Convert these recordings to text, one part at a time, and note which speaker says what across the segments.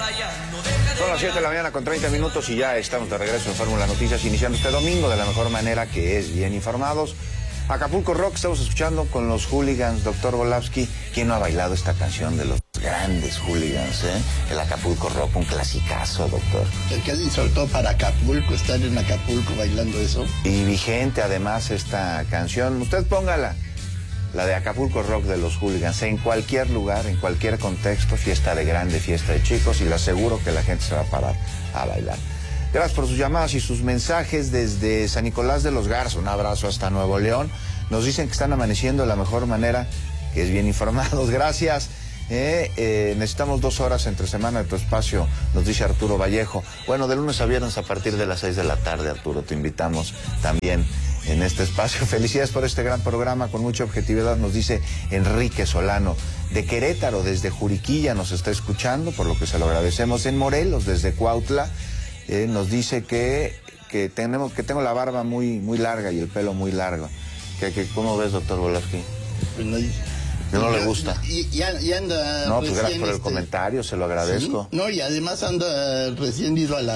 Speaker 1: Son las 7 de la mañana con 30 minutos y ya estamos de regreso en Fórmula Noticias, iniciando este domingo de la mejor manera, que es bien informados. Acapulco Rock, estamos escuchando con los Hooligans. Doctor Volavsky, ¿quién no ha bailado esta canción de los grandes Hooligans, el Acapulco Rock, un clasicazo, doctor?
Speaker 2: El que alguien soltó para Acapulco, estar en Acapulco bailando eso.
Speaker 1: Y vigente además esta canción. Usted póngala, la de Acapulco Rock de los Hooligans, en cualquier lugar, en cualquier contexto, fiesta de grande, fiesta de chicos, y le aseguro que la gente se va a parar a bailar. Gracias por sus llamadas y sus mensajes desde San Nicolás de los Garza. Un abrazo hasta Nuevo León. Nos dicen que están amaneciendo de la mejor manera, que es bien informados. Gracias. Necesitamos 2 horas entre semana de tu espacio, nos dice Arturo Vallejo. Bueno, de lunes a viernes a partir de las 6 de la tarde, Arturo, te invitamos también en este espacio. Felicidades por este gran programa con mucha objetividad, nos dice Enrique Solano. De Querétaro, desde Juriquilla, nos está escuchando, por lo que se lo agradecemos. En Morelos, desde Cuautla, nos dice que tengo la barba muy larga y el pelo muy largo. ¿Cómo ves, doctor Volavsky?
Speaker 2: Pues
Speaker 1: no le gusta.
Speaker 2: Y anda.
Speaker 1: No, pues gracias por el comentario, se lo agradezco.
Speaker 2: ¿Sí? No, y además anda recién ido a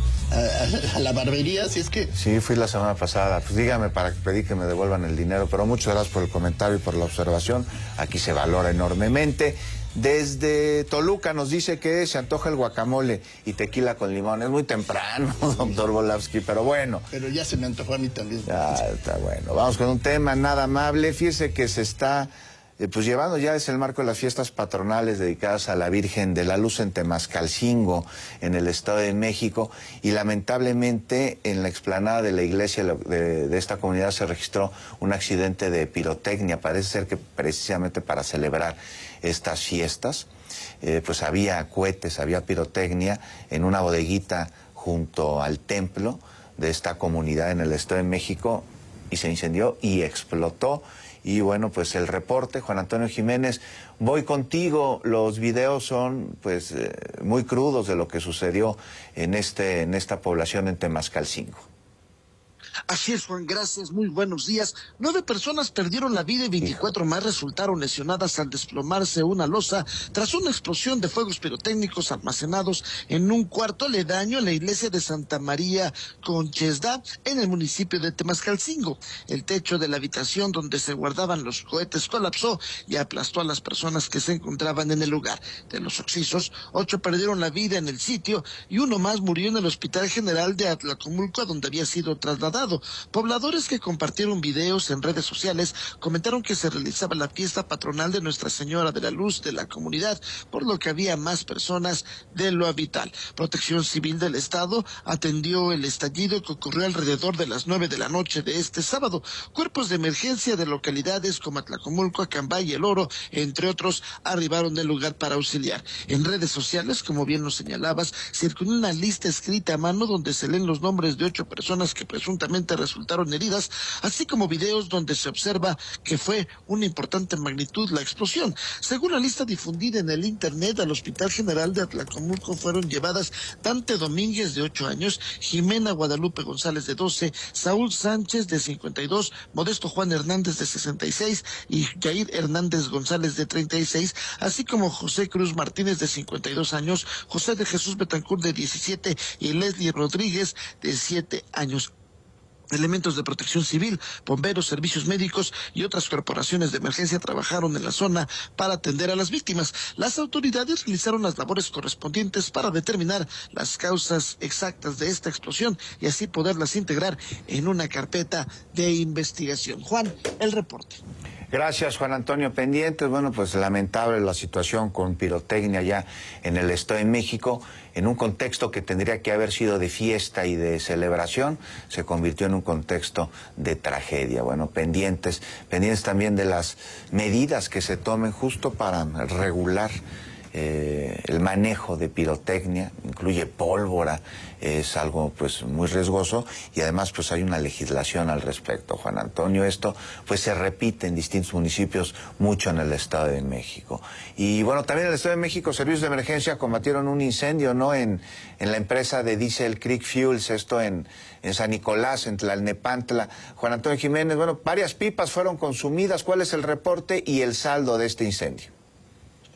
Speaker 2: la barbería, si es que...
Speaker 1: Sí, fui la semana pasada. Pues dígame para que pedí que me devuelvan el dinero, pero muchas gracias por el comentario y por la observación. Aquí se valora enormemente. Desde Toluca nos dice que se antoja el guacamole y tequila con limón. Es muy temprano, doctor Volavsky, pero bueno.
Speaker 2: Pero ya se me antojó a mí también.
Speaker 1: Ya está bueno. Vamos con un tema nada amable. Fíjese que se está pues llevando, ya es el marco de las fiestas patronales dedicadas a la Virgen de la Luz en Temascalcingo, en el Estado de México, y lamentablemente en la explanada de la iglesia de esta comunidad se registró un accidente de pirotecnia. Parece ser que precisamente para celebrar estas fiestas, pues había cohetes, había pirotecnia en una bodeguita junto al templo de esta comunidad en el Estado de México, y se incendió y explotó. Y bueno, pues el reporte, Juan Antonio Jiménez, voy contigo. Los videos son pues muy crudos de lo que sucedió en esta población en Temascalcingo.
Speaker 3: Así es, Juan, gracias, muy buenos días. 9 personas perdieron la vida y 24 más resultaron lesionadas al desplomarse una losa tras una explosión de fuegos pirotécnicos almacenados en un cuarto aledaño en la iglesia de Santa María Conchesda, en el municipio de Temascalcingo. El techo de la habitación donde se guardaban los cohetes colapsó y aplastó a las personas que se encontraban en el lugar. De los occisos, 8 perdieron la vida en el sitio y 1 más murió en el Hospital General de Atlacomulco, donde había sido trasladado. Pobladores que compartieron videos en redes sociales comentaron que se realizaba la fiesta patronal de Nuestra Señora de la Luz de la comunidad, por lo que había más personas de lo habitual. Protección Civil del Estado atendió el estallido que ocurrió alrededor de las 9 de la noche de este sábado. Cuerpos de emergencia de localidades como Atlacomulco, Acambay y El Oro, entre otros, arribaron del lugar para auxiliar. En redes sociales, como bien lo señalabas, circuló una lista escrita a mano donde se leen los nombres de 8 personas que presuntamente resultaron heridas, así como videos donde se observa que fue una importante magnitud la explosión. Según la lista difundida en el internet, al Hospital General de Atlacomulco fueron llevadas Dante Domínguez, de 8 años, Jimena Guadalupe González, de 12, Saúl Sánchez, de 52, Modesto Juan Hernández, de 66, y Jair Hernández González, de 36, así como José Cruz Martínez, de 52 años, José de Jesús Betancourt, de 17, y Leslie Rodríguez, de 7 años. Elementos de protección civil, bomberos, servicios médicos y otras corporaciones de emergencia trabajaron en la zona para atender a las víctimas. Las autoridades realizaron las labores correspondientes para determinar las causas exactas de esta explosión y así poderlas integrar en una carpeta de investigación. Juan, el reporte.
Speaker 1: Gracias, Juan Antonio. Pendientes, bueno, pues lamentable la situación con pirotecnia ya en el Estado de México, en un contexto que tendría que haber sido de fiesta y de celebración, se convirtió en un contexto de tragedia. Bueno, pendientes también de las medidas que se tomen justo para regular el manejo de pirotecnia, incluye pólvora, es algo pues muy riesgoso y además pues hay una legislación al respecto, Juan Antonio. Esto pues se repite en distintos municipios, mucho en el Estado de México. Y bueno, también en el Estado de México, servicios de emergencia combatieron un incendio, ¿no? En la empresa de Diesel Creek Fuels, esto en San Nicolás, en Tlalnepantla. Juan Antonio Jiménez, bueno, varias pipas fueron consumidas. ¿Cuál es el reporte y el saldo de este incendio?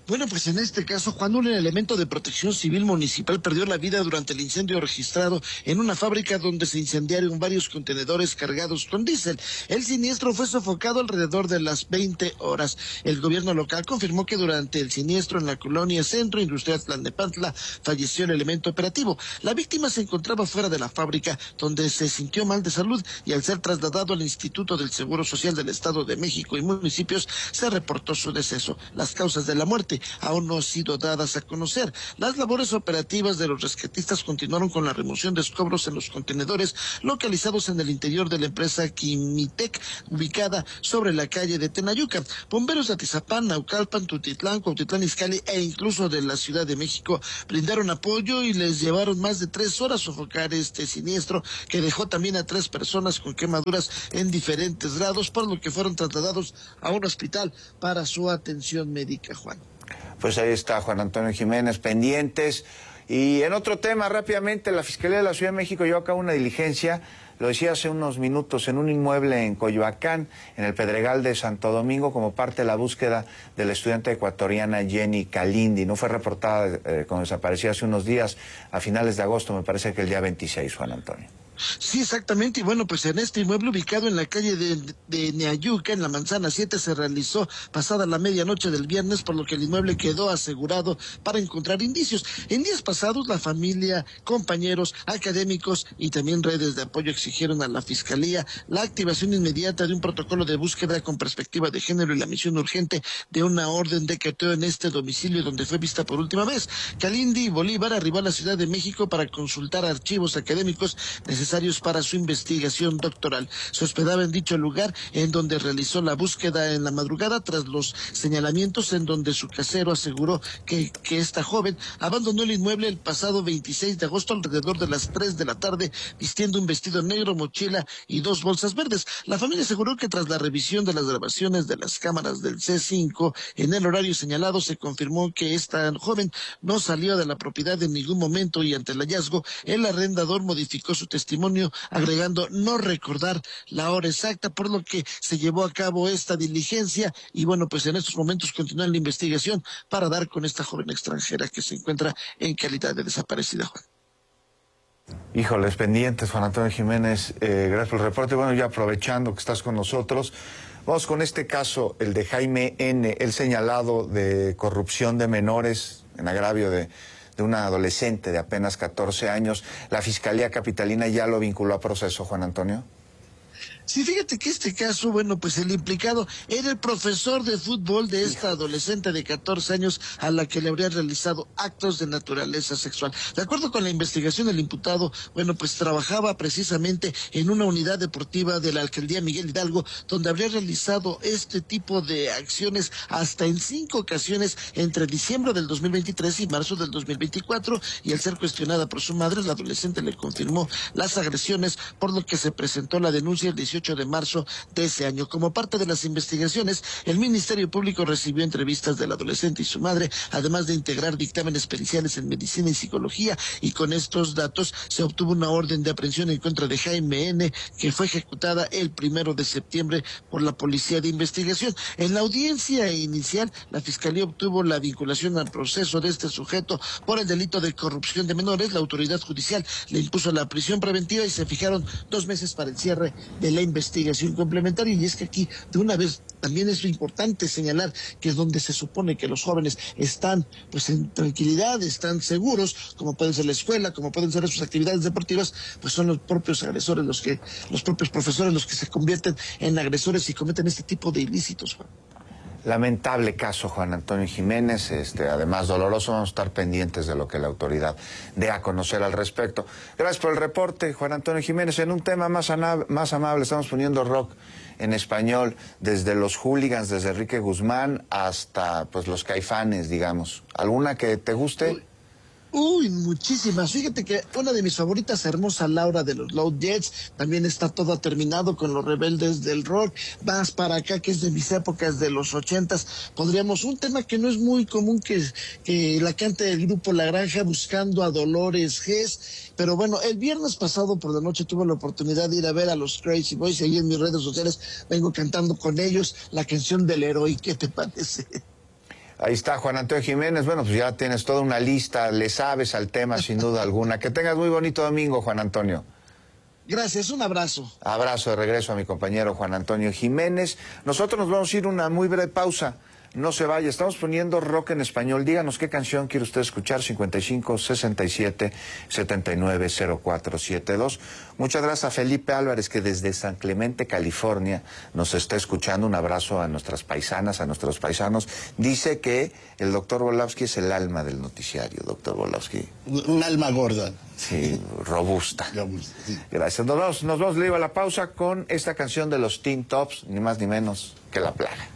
Speaker 3: Bueno, pues en este caso, Juan, un elemento de protección civil municipal perdió la vida durante el incendio registrado en una fábrica donde se incendiaron varios contenedores cargados con diésel. El siniestro fue sofocado alrededor de las 20 horas. El gobierno local confirmó que durante el siniestro en la colonia Centro Industrial Tlalnepantla falleció el elemento operativo. La víctima se encontraba fuera de la fábrica, donde se sintió mal de salud y al ser trasladado al Instituto del Seguro Social del Estado de México y municipios se reportó su deceso. Las causas de la muerte aún no han sido dadas a conocer. Las labores operativas de los rescatistas continuaron con la remoción de escombros en los contenedores localizados en el interior de la empresa Quimitec, ubicada sobre la calle de Tenayuca. Bomberos de Atizapán, Naucalpan, Tutitlán, Cuautitlán Izcalli e incluso de la Ciudad de México brindaron apoyo y les llevaron más de 3 horas sofocar este siniestro que dejó también a 3 personas con quemaduras en diferentes grados, por lo que fueron trasladados a un hospital para su atención médica, Juan.
Speaker 1: Pues ahí está Juan Antonio Jiménez, pendientes. Y en otro tema, rápidamente, la Fiscalía de la Ciudad de México llevó a cabo una diligencia, lo decía hace unos minutos, en un inmueble en Coyoacán, en el Pedregal de Santo Domingo, como parte de la búsqueda de la estudiante ecuatoriana Jenny Calindi. No fue reportada como desaparecida hace unos días, a finales de agosto, me parece que el día 26, Juan Antonio.
Speaker 3: Sí, exactamente, y bueno, pues en este inmueble ubicado en la calle de Neayuca, en la manzana 7, se realizó pasada la medianoche del viernes, por lo que el inmueble quedó asegurado para encontrar indicios. En días pasados, la familia, compañeros, académicos y también redes de apoyo exigieron a la Fiscalía la activación inmediata de un protocolo de búsqueda con perspectiva de género y la misión urgente de una orden de cateo en este domicilio donde fue vista por última vez. Calindi Bolívar arribó a la Ciudad de México para consultar archivos académicos necesarios para su investigación doctoral. Se hospedaba en dicho lugar, en donde realizó la búsqueda en la madrugada tras los señalamientos en donde su casero aseguró que esta joven abandonó el inmueble el pasado 26 de agosto alrededor de las 3 de la tarde, vistiendo un vestido negro, mochila y 2 bolsas verdes. La familia aseguró que tras la revisión de las grabaciones de las cámaras del C5 en el horario señalado, se confirmó que esta joven no salió de la propiedad en ningún momento y ante el hallazgo, el arrendador modificó su testimonio agregando no recordar la hora exacta, por lo que se llevó a cabo esta diligencia y bueno, pues en estos momentos continúa la investigación para dar con esta joven extranjera que se encuentra en calidad de desaparecida, Juan.
Speaker 1: Híjoles, pendientes, Juan Antonio Jiménez, gracias por el reporte. Bueno, ya aprovechando que estás con nosotros, vamos con este caso, el de Jaime N., el señalado de corrupción de menores en agravio de una adolescente de apenas 14 años. La Fiscalía Capitalina ya lo vinculó a proceso, Juan Antonio.
Speaker 3: Sí, fíjate que este caso, bueno, pues el implicado era el profesor de fútbol de esta adolescente de 14 años a la que le habría realizado actos de naturaleza sexual. De acuerdo con la investigación, el imputado, bueno, pues trabajaba precisamente en una unidad deportiva de la alcaldía Miguel Hidalgo, donde habría realizado este tipo de acciones hasta en 5 ocasiones entre diciembre del 2023 y marzo del 2024, y al ser cuestionada por su madre, la adolescente le confirmó las agresiones, por lo que se presentó la denuncia el 18 de marzo de ese año. Como parte de las investigaciones, el Ministerio Público recibió entrevistas del adolescente y su madre, además de integrar dictámenes periciales en medicina y psicología, y con estos datos se obtuvo una orden de aprehensión en contra de Jaime N., que fue ejecutada el 1 de septiembre por la Policía de Investigación. En la audiencia inicial, la Fiscalía obtuvo la vinculación al proceso de este sujeto por el delito de corrupción de menores. La autoridad judicial le impuso la prisión preventiva y se fijaron 2 meses para el cierre de la investigación complementaria. Y es que aquí, de una vez, también es importante señalar que es donde se supone que los jóvenes están pues en tranquilidad, están seguros, como pueden ser la escuela, como pueden ser sus actividades deportivas, pues son los propios agresores, los propios profesores los que se convierten en agresores y cometen este tipo de ilícitos, Juan.
Speaker 1: Lamentable caso, Juan Antonio Jiménez, además doloroso. Vamos a estar pendientes de lo que la autoridad dé a conocer al respecto. Gracias por el reporte, Juan Antonio Jiménez. En un tema más amable, estamos poniendo rock en español, desde los Hooligans, desde Enrique Guzmán hasta pues los Caifanes, digamos. ¿Alguna que te guste?
Speaker 3: Uy, muchísimas. Fíjate que una de mis favoritas, Hermosa Laura de los Loud Jets, también está todo terminado con Los Rebeldes del Rock. Vas para acá, que es de mis épocas de los 80s. Podríamos, un tema que no es muy común que la cante el grupo La Granja, Buscando a Dolores Gess. Pero bueno, el viernes pasado por la noche tuve la oportunidad de ir a ver a los Crazy Boys y ahí en mis redes sociales vengo cantando con ellos la canción del Héroe. ¿Qué te parece?
Speaker 1: Ahí está Juan Antonio Jiménez. Bueno, pues ya tienes toda una lista, le sabes al tema sin duda alguna. Que tengas muy bonito domingo, Juan Antonio.
Speaker 3: Gracias, un abrazo.
Speaker 1: Abrazo de regreso a mi compañero Juan Antonio Jiménez. Nosotros nos vamos a ir a una muy breve pausa. No se vaya, estamos poniendo rock en español. Díganos qué canción quiere usted escuchar, 55 67 79 0472. Muchas gracias a Felipe Álvarez, que desde San Clemente, California, nos está escuchando. Un abrazo a nuestras paisanas, a nuestros paisanos. Dice que el doctor Volavsky es el alma del noticiario, doctor Volavsky.
Speaker 2: Un alma gorda.
Speaker 1: Sí, robusta.
Speaker 2: Sí.
Speaker 1: Gracias. Nos vamos, le digo a la pausa con esta canción de los Teen Tops, ni más ni menos que La Plaga.